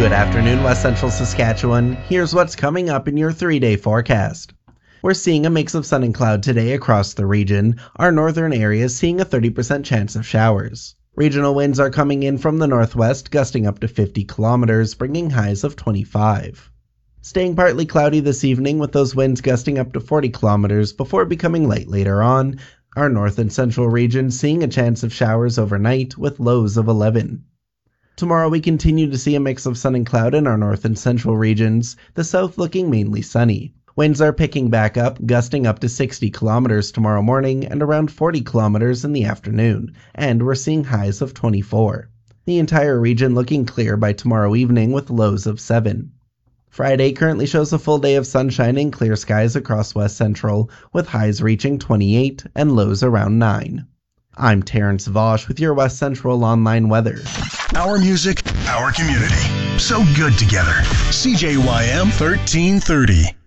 Good afternoon, West Central Saskatchewan. Here's what's coming up in your 3-day forecast. We're seeing a mix of sun and cloud today across the region. Our northern areas seeing a 30% chance of showers. Regional winds are coming in from the northwest, gusting up to 50 kilometers, bringing highs of 25. Staying partly cloudy this evening with those winds gusting up to 40 kilometers before becoming light later on. Our north and central region seeing a chance of showers overnight with lows of 11. Tomorrow we continue to see a mix of sun and cloud in our north and central regions, the south looking mainly sunny. Winds are picking back up, gusting up to 60 kilometers tomorrow morning and around 40 kilometers in the afternoon, and we're seeing highs of 24. The entire region looking clear by tomorrow evening with lows of 7. Friday currently shows a full day of sunshine and clear skies across West Central, with highs reaching 28 and lows around 9. I'm Terrence Vosch with your West Central Online weather. Our music, our community. So good together. CJYM 1330.